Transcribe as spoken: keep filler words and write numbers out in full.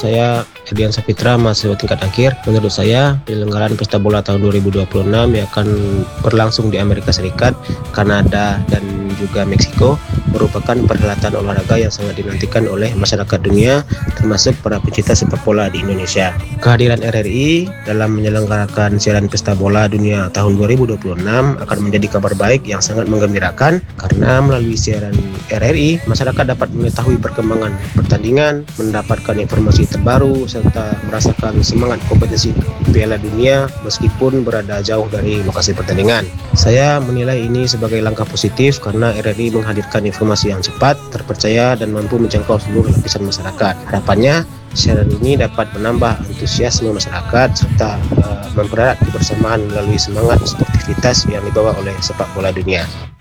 saya Edian Sapitra, mahasiswa tingkat akhir. Menurut saya, penyelenggaraan Pesta Bola tahun dua ribu dua puluh enam yang akan berlangsung di Amerika Serikat, Kanada, dan juga Meksiko merupakan perhelatan olahraga yang sangat dinantikan oleh masyarakat dunia, termasuk para pecinta sepak bola di Indonesia. Kehadiran R R I dalam menyelenggarakan siaran Pesta Bola Dunia tahun dua ribu dua puluh enam akan menjadi kabar baik yang sangat menggembirakan, karena melalui siaran R R I, masyarakat dapat mengetahui perkembangan pertandingan, mendapatkan informasi terbaru, serta merasakan semangat kompetisi Piala Dunia meskipun berada jauh dari lokasi pertandingan. Saya menilai ini sebagai langkah positif karena R R I menghadirkan informasi yang cepat, terpercaya, dan mampu menjangkau seluruh lapisan masyarakat. Harapannya, siaran ini dapat menambah antusiasme masyarakat serta uh, mempererat kebersamaan melalui semangat sportivitas yang dibawa oleh sepak bola dunia.